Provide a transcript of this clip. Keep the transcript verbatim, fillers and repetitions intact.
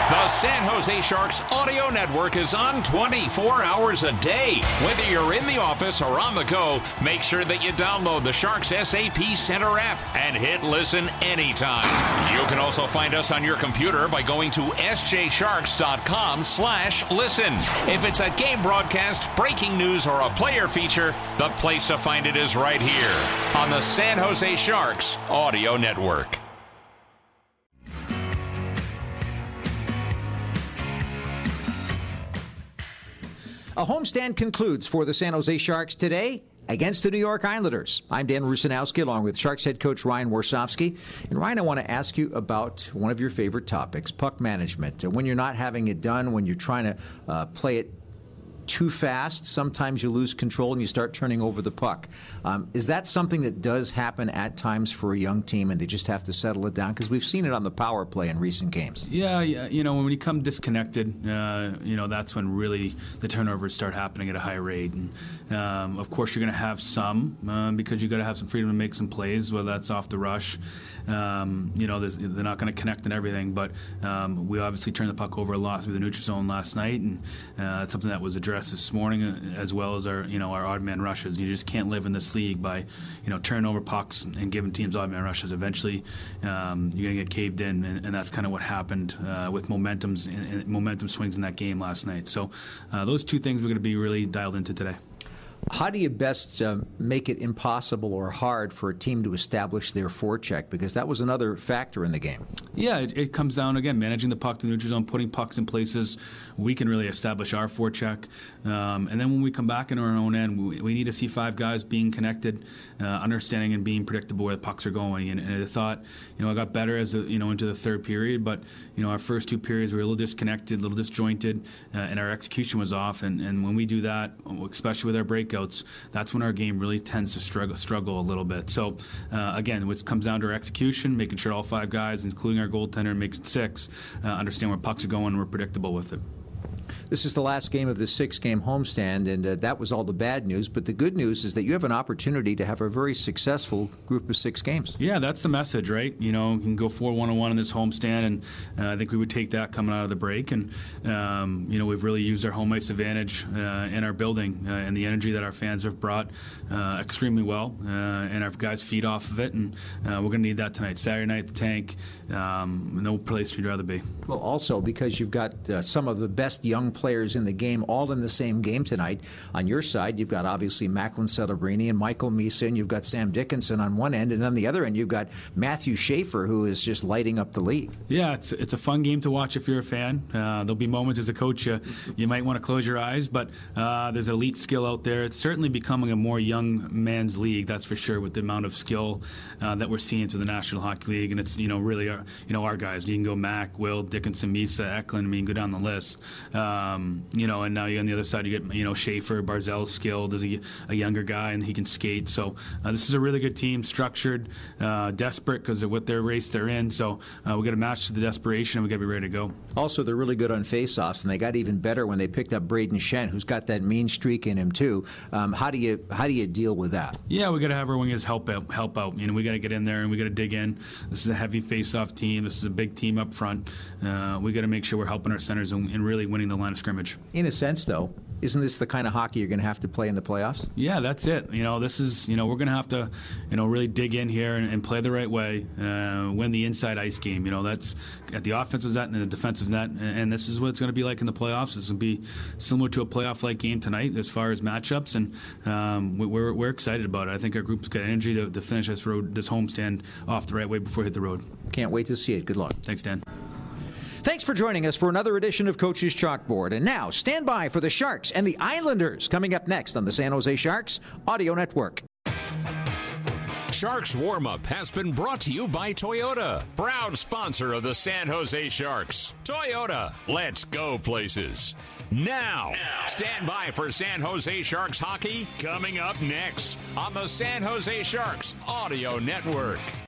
The San Jose Sharks Audio Network is on twenty-four hours a day. Whether you're in the office or on the go, make sure that you download the Sharks S A P Center app and hit listen anytime. You can also find us on your computer by going to s j sharks dot com slash listen. If it's a game broadcast, breaking news, or a player feature, the place to find it is right here on the San Jose Sharks Audio Network. A homestand concludes for the San Jose Sharks today against the New York Islanders. I'm Dan Rusanowski along with Sharks head coach Ryan Warsofsky. And Ryan, I want to ask you about one of your favorite topics, puck management. When you're not having it done, when you're trying to uh, play it too fast, sometimes you lose control and you start turning over the puck. Um, is that something that does happen at times for a young team and they just have to settle it down? Because we've seen it on the power play in recent games. Yeah, yeah, you know, when you come disconnected, uh, you know, that's when really the turnovers start happening at a high rate. And um, of course, you're going to have some uh, because you got to have some freedom to make some plays, whether that's off the rush. Um, you know, they're not going to connect and everything, but um, we obviously turned the puck over a lot through the neutral zone last night, and uh, that's something that was addressed this morning, as well as our, you know, our odd man rushes. You just can't live in this league by, you know, turning over pucks and giving teams odd man rushes. Eventually, um, you're going to get caved in, and, and that's kind of what happened uh, with momentums and, and momentum swings in that game last night. So uh, those two things we're going to be really dialed into today. How do you best um, make it impossible or hard for a team to establish their forecheck? Because that was another factor in the game. Yeah, it, it comes down, again, managing the puck to the neutral zone, putting pucks in places we can really establish our forecheck. Um, and then when we come back in our own end, we, we need to see five guys being connected, uh, understanding and being predictable where the pucks are going. And, and I thought, you know, I got better as the, you know, into the third period, but, you know, our first two periods were a little disconnected, a little disjointed, uh, and our execution was off. And, and when we do that, especially with our breakouts, that's when our game really tends to struggle struggle a little bit. So, uh, again, it comes down to our execution, making sure all five guys, including our goaltender, make it six, uh, understand where pucks are going, and we're predictable with it. This is the last game of the six-game homestand, and uh, that was all the bad news. But the good news is that you have an opportunity to have a very successful group of six games. Yeah, that's the message, right? You know, you can go four one and one in this homestand, and uh, I think we would take that coming out of the break. And, um, you know, we've really used our home ice advantage uh, in our building uh, and the energy that our fans have brought uh, extremely well, uh, and our guys feed off of it. And uh, we're going to need that tonight. Saturday night at the Tank, um, no place we'd rather be. Well, also because you've got uh, some of the best young players in the game all in the same game tonight. On your side, you've got obviously Macklin Celebrini and Michael Misa, and you've got Sam Dickinson on one end, and on the other end you've got Matthew Schaefer, who is just lighting up the league. Yeah, it's it's a fun game to watch if you're a fan. Uh, there'll be moments as a coach you, you might want to close your eyes, but uh, there's elite skill out there. It's certainly becoming a more young man's league, that's for sure, with the amount of skill uh, that we're seeing through the National Hockey League, and it's, you know, really our, you know, our guys. You can go Mac, Will, Dickinson, Misa, Eklund, I mean, go down the list. Um, you know, and now you on the other side you get, you know, Schaefer, Barzell's skilled as a, a younger guy, and he can skate. So uh, this is a really good team, structured, uh, desperate because of what their race they're in. So uh, we got to match to the desperation, and we got to be ready to go. Also, they're really good on faceoffs, and they got even better when they picked up Braden Shen, who's got that mean streak in him too. Um, how do you how do you deal with that? Yeah, we got to have our wingers help out. Help out. You know, we got to get in there and we got to dig in. This is a heavy faceoff team. This is a big team up front. Uh, we got to make sure we're helping our centers and, and really winning the line of scrimmage. In a sense, though, isn't this the kind of hockey you're going to have to play in the playoffs? Yeah, that's it. You know, this is, you know, we're going to have to, you know, really dig in here and, and play the right way, uh, win the inside ice game. You know, that's at the offensive net and the defensive net, and, and this is what it's going to be like in the playoffs. This will be similar to a playoff-like game tonight as far as matchups, and um, we're we're excited about it. I think our group's got energy to, to finish this road, this homestand off the right way before we hit the road. Can't wait to see it. Good luck. Thanks, Dan. Thanks for joining us for another edition of Coach's Chalkboard. And now, stand by for the Sharks and the Islanders coming up next on the San Jose Sharks Audio Network. Sharks Warm-Up has been brought to you by Toyota, proud sponsor of the San Jose Sharks. Toyota, let's go places. Now, stand by for San Jose Sharks hockey coming up next on the San Jose Sharks Audio Network.